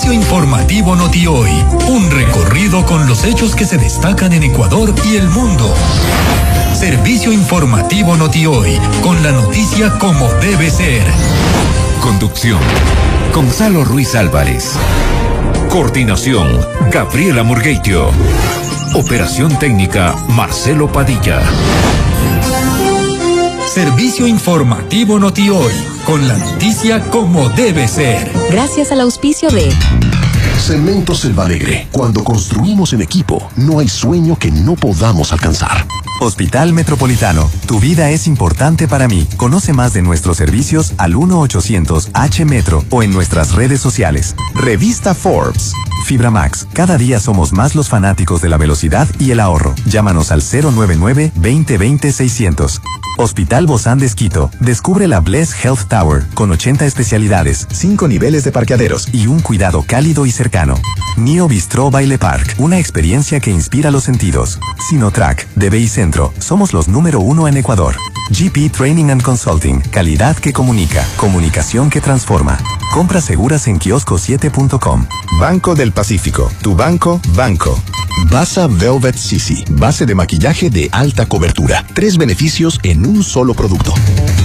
Servicio informativo Noti Hoy. Un recorrido con los hechos que se destacan en Ecuador y el mundo. Servicio informativo Noti Hoy, con la noticia como debe ser. Conducción: Gonzalo Ruiz Álvarez. Coordinación: Gabriela Murgueitio. Operación técnica: Marcelo Padilla. Servicio informativo Noti Hoy, con la noticia como debe ser. Gracias al auspicio de Cemento Selvalegre. Cuando construimos en equipo, no hay sueño que no podamos alcanzar. Hospital Metropolitano. Tu vida es importante para mí. Conoce más de nuestros servicios al 1-800-H-METRO o en nuestras redes sociales. Revista Forbes. Fibra Max. Cada día somos más los fanáticos de la velocidad y el ahorro. Llámanos al 099-2020-600. Hospital Bozán de Esquito. Descubre la Bless Health Tower con 80 especialidades, 5 niveles de parqueaderos y un cuidado cálido y cercano. Nio Bistro Baile Park. Una experiencia que inspira los sentidos. Sinotrack. De BI Centro. Somos los número 1 en Ecuador. GP Training and Consulting. Calidad que comunica. Comunicación que transforma. Compras seguras en kiosco7.com. Banco del Pacífico. Tu banco, banco. Basa Velvet Sisi. Base de maquillaje de alta cobertura. 3 beneficios en un solo producto.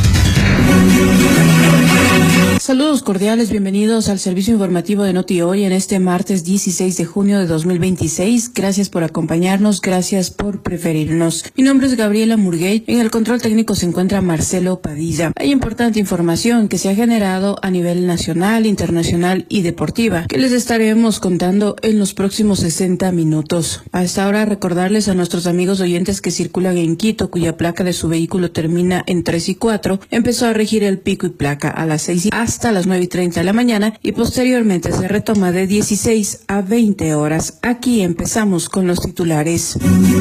Saludos cordiales, bienvenidos al servicio informativo de Noti Hoy en este martes 16 de junio de 2026. Gracias por acompañarnos, gracias por preferirnos. Mi nombre es Gabriela Murguet, en el control técnico se encuentra Marcelo Padilla. Hay importante información que se ha generado a nivel nacional, internacional y deportiva, que les estaremos contando en los próximos 60 minutos. A esta hora recordarles a nuestros amigos oyentes que circulan en Quito, cuya placa de su vehículo termina en 3 y 4, empezó a regir el pico y placa a las 6 hasta las 9:30 de la mañana y posteriormente se retoma de 16 a 20 horas. Aquí empezamos con los titulares.